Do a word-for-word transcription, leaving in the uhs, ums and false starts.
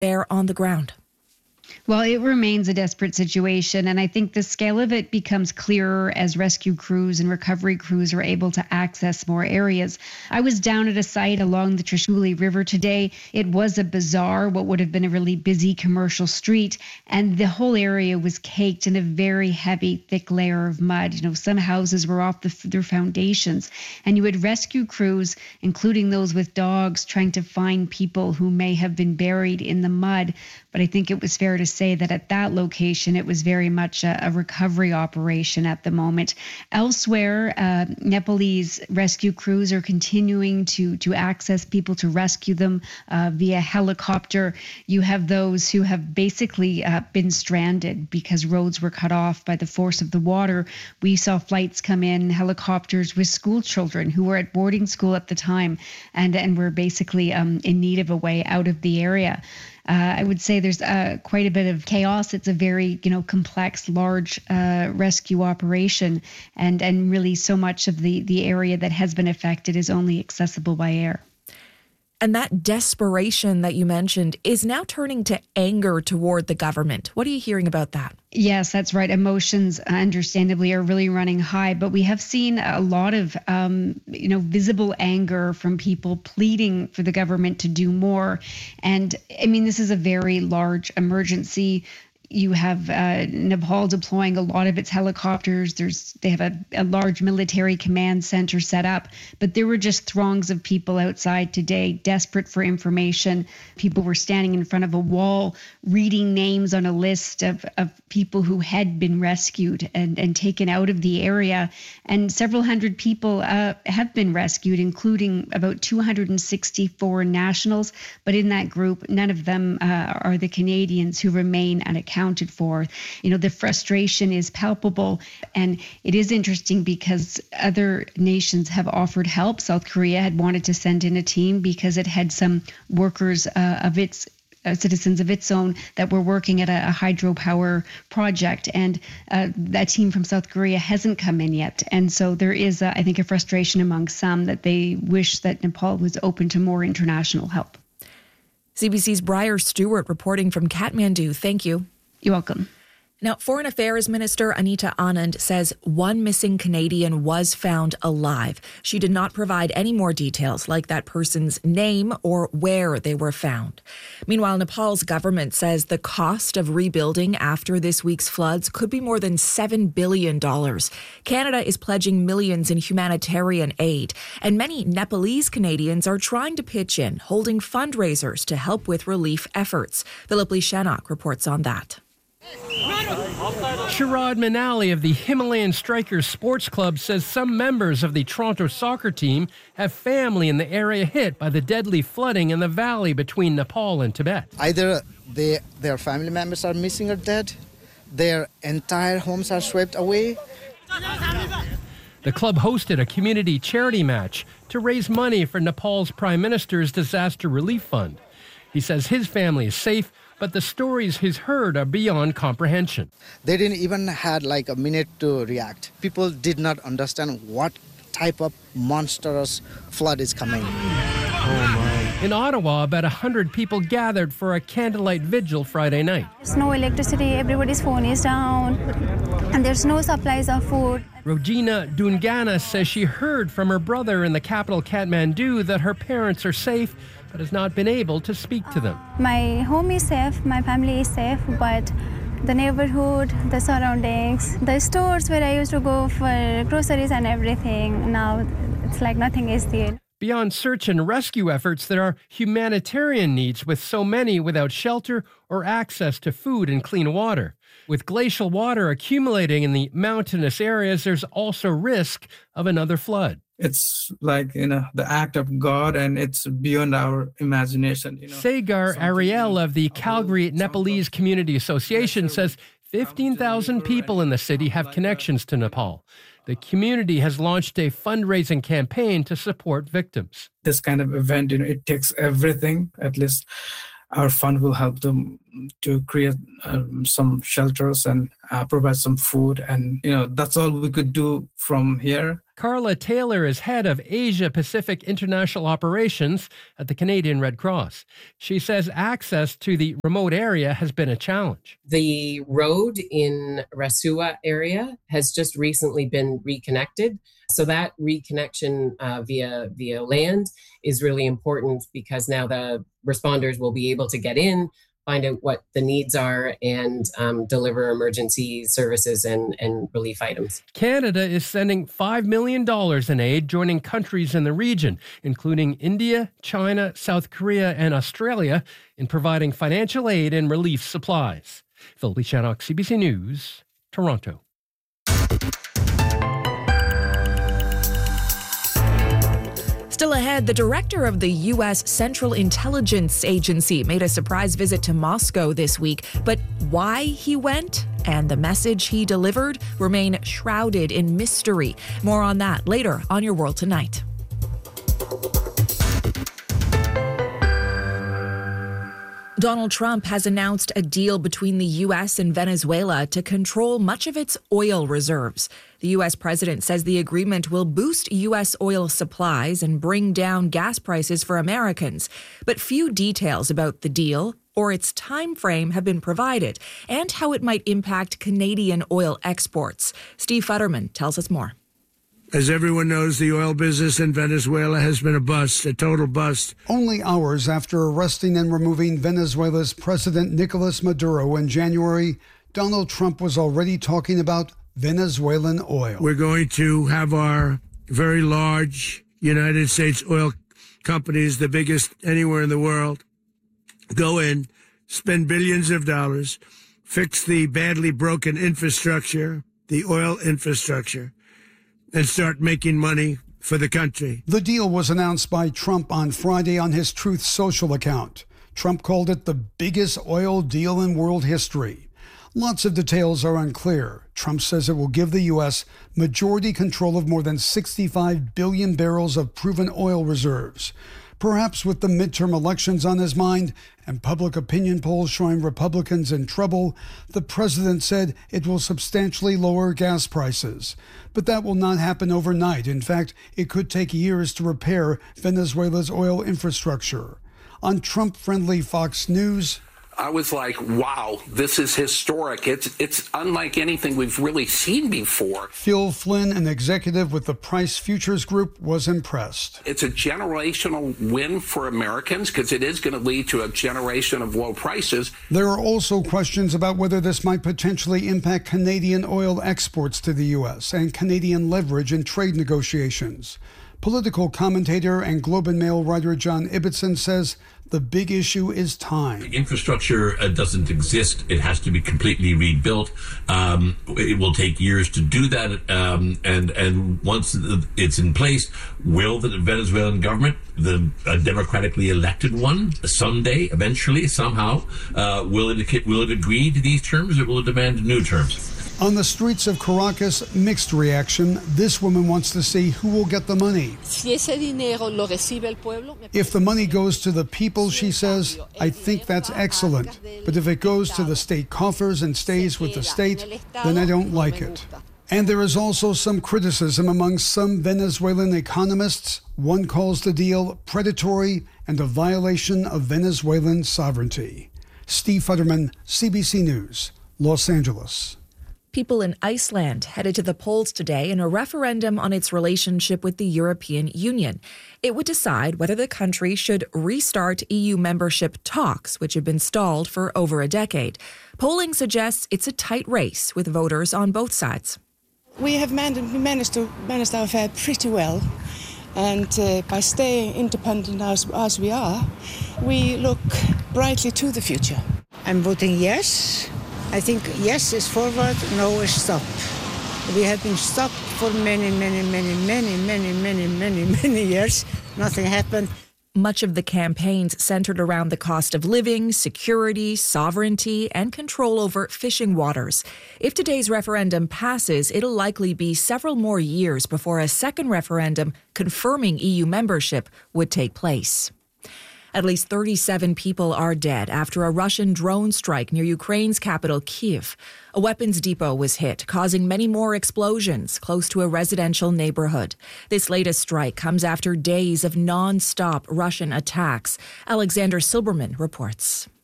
there on the ground? Well, it remains a desperate situation, and I think the scale of it becomes clearer as rescue crews and recovery crews are able to access more areas. I was down at a site along the Trishuli River today. It was a bazaar, what would have been a really busy commercial street, and the whole area was caked in a very heavy, thick layer of mud. You know, some houses were off the, their foundations, and you had rescue crews, including those with dogs, trying to find people who may have been buried in the mud. But I think it was fair to say that at that location, it was very much a, a recovery operation at the moment. Elsewhere, uh, Nepalese rescue crews are continuing to, to access people, to rescue them uh, via helicopter. You have those who have basically uh, been stranded because roads were cut off by the force of the water. We saw flights come in, helicopters with school children who were at boarding school at the time and, and were basically um, in need of a way out of the area. Uh, I would say there's uh, quite a bit of chaos. It's a very, you know, complex, large uh, rescue operation, and and really so much of the the area that has been affected is only accessible by air. And that desperation that you mentioned is now turning to anger toward the government. What are you hearing about that? Yes, that's right. Emotions, understandably, are really running high. But we have seen a lot of, um, you know, visible anger from people pleading for the government to do more. And I mean, this is a very large emergency. You have uh, Nepal deploying a lot of its helicopters. There's they have a, a large military command center set up, but there were just throngs of people outside today, desperate for information. People were standing in front of a wall, reading names on a list of, of people who had been rescued and, and taken out of the area. And several hundred people uh, have been rescued, including about two hundred sixty-four nationals. But in that group, none of them uh, are the Canadians who remain unaccountable. Accounted for. You know, the frustration is palpable, and it is interesting because other nations have offered help. South Korea had wanted to send in a team because it had some workers uh, of its uh, citizens of its own that were working at a, a hydropower project, and uh, that team from South Korea hasn't come in yet. And so there is, uh, I think, a frustration among some that they wish that Nepal was open to more international help. C B C's Briar Stewart reporting from Kathmandu. Thank you. You're welcome. Now, Foreign Affairs Minister Anita Anand says one missing Canadian was found alive. She did not provide any more details, like that person's name or where they were found. Meanwhile, Nepal's government says the cost of rebuilding after this week's floods could be more than seven billion dollars. Canada is pledging millions in humanitarian aid, and many Nepalese Canadians are trying to pitch in, holding fundraisers to help with relief efforts. Philip Lee Shannock reports on that. Sharad Manali of the Himalayan Strikers Sports Club says some members of the Toronto soccer team have family in the area hit by the deadly flooding in the valley between Nepal and Tibet. Either they, their family members are missing or dead, their entire homes are swept away. The club hosted a community charity match to raise money for Nepal's Prime Minister's Disaster Relief Fund. He says his family is safe, but the stories he's heard are beyond comprehension. They didn't even had like a minute to react. People did not understand what type of monstrous flood is coming. Oh my. In Ottawa, about one hundred people gathered for a candlelight vigil Friday night. There's no electricity, everybody's phone is down, and there's no supplies of food. Rogina Dungana says she heard from her brother in the capital Kathmandu that her parents are safe, but has not been able to speak to them. My home is safe, my family is safe, but the neighborhood, the surroundings, the stores where I used to go for groceries and everything, now it's like nothing is there. Beyond search and rescue efforts, there are humanitarian needs with so many without shelter or access to food and clean water. With glacial water accumulating in the mountainous areas, there's also risk of another flood. It's like, you know, the act of God, and it's beyond our imagination. You know, Sagar Ariel of the Calgary Nepalese Community Association says fifteen thousand people in the city have connections to Nepal. The community has launched a fundraising campaign to support victims. This kind of event, you know, it takes everything. At least our fund will help them to create um, some shelters and uh, provide some food. And, you know, that's all we could do from here. Carla Taylor is head of Asia Pacific International Operations at the Canadian Red Cross. She says access to the remote area has been a challenge. The road in Rasua area has just recently been reconnected. So that reconnection uh, via via land is really important because now the responders will be able to get in, find out what the needs are, and um, deliver emergency services and, and relief items. Canada is sending five million dollars in aid, joining countries in the region, including India, China, South Korea, and Australia, in providing financial aid and relief supplies. Phil Shannock, C B C News, Toronto. Still ahead, the director of the U S Central Intelligence Agency made a surprise visit to Moscow this week. But why he went and the message he delivered remain shrouded in mystery. More on that later on Your World Tonight. Donald Trump has announced a deal between the U S and Venezuela to control much of its oil reserves. The U S president says the agreement will boost U S oil supplies and bring down gas prices for Americans. But few details about the deal or its time frame have been provided, and how it might impact Canadian oil exports. Steve Futterman tells us more. As everyone knows, the oil business in Venezuela has been a bust, a total bust. Only hours after arresting and removing Venezuela's President Nicolas Maduro in January, Donald Trump was already talking about Venezuelan oil. We're going to have our very large United States oil companies, the biggest anywhere in the world, go in, spend billions of dollars, fix the badly broken infrastructure, the oil infrastructure, and start making money for the country. The deal was announced by Trump on Friday on his Truth Social account. Trump called it the biggest oil deal in world history. Lots of details are unclear. Trump says it will give the U S majority control of more than sixty-five billion barrels of proven oil reserves. Perhaps with the midterm elections on his mind and public opinion polls showing Republicans in trouble, the president said it will substantially lower gas prices. But that will not happen overnight. In fact, it could take years to repair Venezuela's oil infrastructure. On Trump-friendly Fox News, I was like, wow, this is historic. It's it's unlike anything we've really seen before. Phil Flynn, an executive with the Price Futures Group, was impressed. It's a generational win for Americans because it is going to lead to a generation of low prices. There are also questions about whether this might potentially impact Canadian oil exports to the U S and Canadian leverage in trade negotiations. Political commentator and Globe and Mail writer John Ibbitson says the big issue is time. The infrastructure uh, doesn't exist. It has to be completely rebuilt. Um, it will take years to do that. Um, and, and once it's in place, will the Venezuelan government, the uh, democratically elected one, someday, eventually, somehow, uh, will it, will it agree to these terms or will it demand new terms? On the streets of Caracas, mixed reaction. This woman wants to see who will get the money. If the money goes to the people, she says, I think that's excellent. But if it goes to the state coffers and stays with the state, then I don't like it. And there is also some criticism among some Venezuelan economists. One calls the deal predatory and a violation of Venezuelan sovereignty. Steve Futterman, C B C News, Los Angeles. People in Iceland headed to the polls today in a referendum on its relationship with the European Union. It would decide whether the country should restart E U membership talks, which have been stalled for over a decade. Polling suggests it's a tight race with voters on both sides. We have managed to manage our affair pretty well. And uh, by staying independent as, as we are, we look brightly to the future. I'm voting yes. I think yes is forward, no is stop. We have been stopped for many, many, many, many, many, many, many, many years. Nothing happened. Much of the campaigns centered around the cost of living, security, sovereignty, and control over fishing waters. If today's referendum passes, it'll likely be several more years before a second referendum confirming E U membership would take place. At least thirty-seven people are dead after a Russian drone strike near Ukraine's capital, Kyiv. A weapons depot was hit, causing many more explosions close to a residential neighborhood. This latest strike comes after days of non-stop Russian attacks. Alexander Silberman reports.